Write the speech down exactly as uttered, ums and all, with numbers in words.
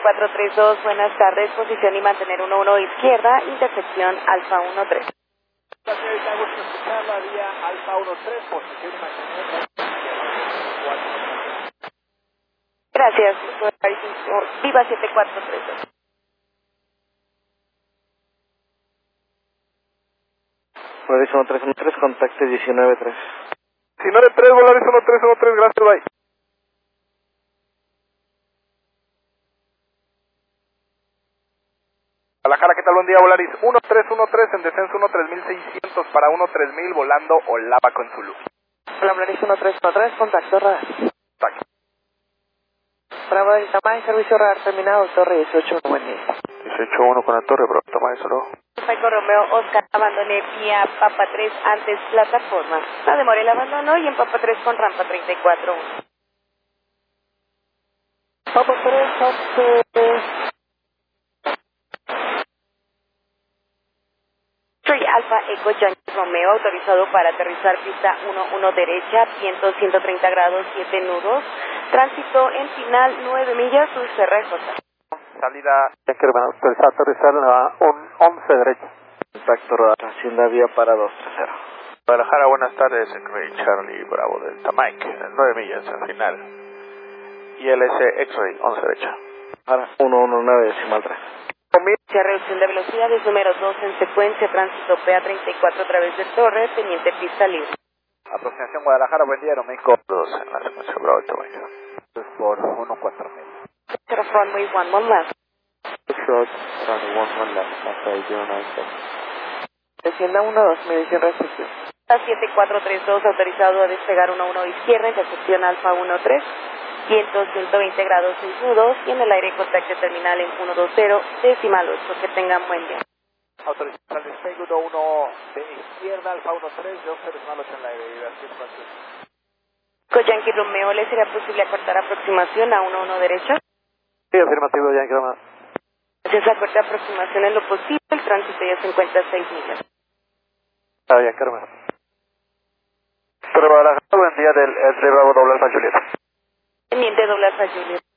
cuatro tres dos, buenas tardes, posición y mantener uno uno izquierda, intersección Alfa uno tres. Señorita, gusto escucharla, vía Alfa uno tres, posición y mantener. Gracias, Viva siete cuatro tres dos. Volaris uno tres uno tres, contacte diecinueve tres. diecinueve tres, Volaris uno tres uno tres, gracias, bye. Guadalajara, ¿qué tal? Buen día, Volaris uno tres uno tres, en descenso uno tres mil seiscientos para uno tres mil, volando Olava con Zulu. Hola, Volaris uno tres uno tres, contacto radar. Tac. Bravo del Tamay, servicio radar terminado, torre dieciocho uno, buen día. dieciocho uno con la torre, bro, toma eso, ¿no? Paco Romeo, Oscar, abandoné vía Papa tres antes plataforma. La demora el abandono y en Papa tres con rampa treinta y cuatro uno. Papa tres, antes. Soy Alfa Eco Yankee Romeo, autorizado para aterrizar pista uno uno derecha, viento ciento treinta grados, siete nudos, tránsito en final nueve millas, U C R J. Salida, Yankee Romeo, autorizado a aterrizar la once derecha. Contacto radar, Hacienda vía para dos tres cero. Guadalajara, buenas tardes, en Ray Charlie Bravo Delta Mike, nueve millas en final. I L S X-Ray, once derecha. Para uno uno nueve decimal tres. Reducción de velocidades número dos en secuencia, tránsito P A treinta y cuatro a través de torre, teniente pista libre. Aproximación Guadalajara, buen día, México. dos en la secuencia Bravo Delta Mike. Por uno cuatro mil. Zero runway one one left. Short, runway one one left, hasta cero nueve seis. Descienda uno dos, medición recepción. siete cuatro tres dos, autorizado a despegar uno uno izquierda, intersección Alfa uno tres. Viento ciento veinte grados seis nudos y en el aire contacto terminal en ciento veinte decimal ocho. Que tengan buen día. Autorizado al despegue uno uno de izquierda, Alfa uno tres, de once decimal ocho en la aire. Gracias, Francisco. Con Yankee Romeo, ¿le sería posible acortar aproximación a uno uno derecha? Sí, afirmativo, Yankee Romeo. Gracias, acorte aproximación en lo posible, el tránsito ya se encuentra a seis millas. Ah, Yankee Romeo. Pero Guadalajara, buen día del L Bravo doble Alfa Julieta. Teniente doble Alfa Julieta.